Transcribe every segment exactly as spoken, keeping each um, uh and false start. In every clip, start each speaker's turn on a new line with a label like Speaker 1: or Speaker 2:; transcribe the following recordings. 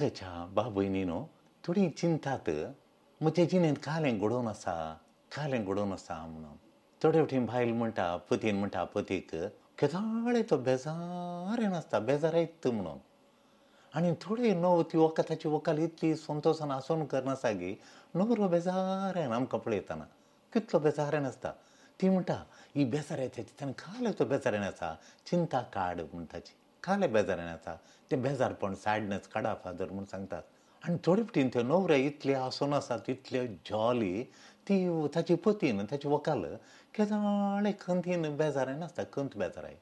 Speaker 1: बघायच्या बा भयणीनो थोडी चिंतात म्हजे जिणेंत कालें घडोवन आसा कालें घडोवन आसा म्हणून थोडे वटेन बायल म्हणटा पतीन म्हणटा पतीक केदाळे तो बेजारेन आसता बेजारायत म्हणून आनी थोडे णव ती वखदाची व्हंकल इतली संतोशान आसून करनासा गी न्हवरो बेजारेन आमकां पळयतना कितलो बेजारेन आसता ती म्हणटा ही बेजारायत्याची तेन्ना काले तो बेजारेन आसा चिंता काड म्हणटाची काले बेजारेन आसा तें बेजारपण सॅडनस काडा फादर म्हूण सांगतात आनी थोडे फावटीन त्यो न्हवरे इतले आसून आसात इतल्यो जॉली ती ताची पतीन ताची व्हंकल केदाळे खंतीन बेजारेन आसता खंत बेजाराय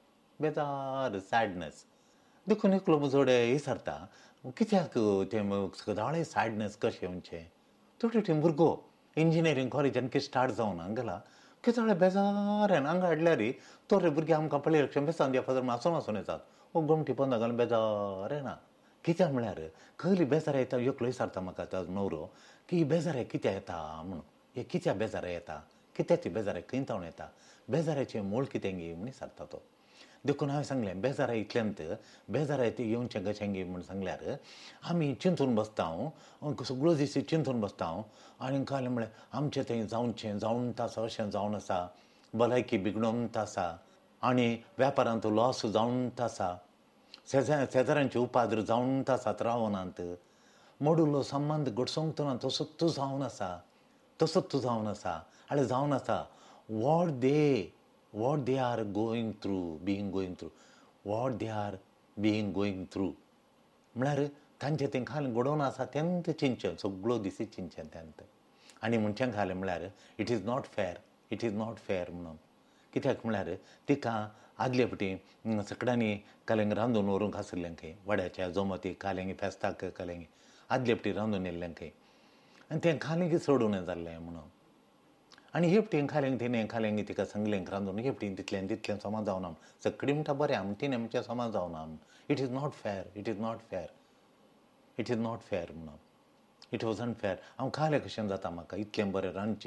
Speaker 1: बेजार सॅडनस देखून एकलो म्हजोडे विचारता कित्याक तें सदाळे सॅडनस कशें म्हणचें थोडे वटेन भुरगो इंजिनियरींग कॉलेजान कितें स्टार्ट जावन हांगा गेला केदाळे बेजारेन हांगा हाडल्यार तो रे भुरगे आमकां पळयले लक्ष बेसान दिया फादर आसून आसून येतात ओ गमटी पोंदा घालून बेजार ना कित्याक म्हळ्यार खंयली बेजार येता एकलो विचारता म्हाका ताजो न्हवरो की ही बेजारे कित्याक येता म्हणून हे कित्याक बेजारे येता कित्याक ती बेजारे खंयतावन येता बेजाराचें मूळ कितें गे म्हूण विचारता तो देखून हांवें सांगलें बेजारा इतल्यांत बेजारा येवचें कशें गे म्हूण सांगल्यार आमी चिंतून बसता हांव सगळो दीस चिंतून बसता हांव आनी कालें म्हळ्यार आमचें थंय जावचें जावन आसा अशें जावन आसा भलायकी बिगडोन आसा आनी वेपारांत लॉस जावन आसा शेजा शेजाऱ्यांचे उपाद्र जावन आसात रावनात मोडुलो संबंद घडसोंक ना तसोच जावन आसा तसोच जावन आसा आनी जावन आसा what they what they are going through being going through what they are being going through म्हळ्यार तांचें तें खाल घडोवन आसा तेन्ना चिंतचें सगळो दीस चिंतचें तेन्ना आनी म्हणचें खालें म्हळ्यार इट इज नॉट फेर इट इज नॉट फेर म्हणून कित्याक म्हळ्यार तिका आदले फावटी सकाळीं कालेंग रांदून व्हरूंक आशिल्लें खंय वड्याच्या जोमती कालेंगी फेस्ताक कालेंगी आदले फावटी रांदून येल्लें खंय आनी तें कालेंगी सोडून जाल्लें म्हणून आनी हे फावटी खालेंग तिणें खालेंगी तिका सांगलें रांदून हे फावटी तितलें तितलें समा जावना सकाळीं म्हणटा बरें आम तिणें म्हणचें समा जावना इट इज नॉट फेर इट इज नॉट फेर इट इज नॉट फेर म्हणून इट वॉज अनफेर हांव खालें कशें जाता म्हाका इतलें बरें रांदचें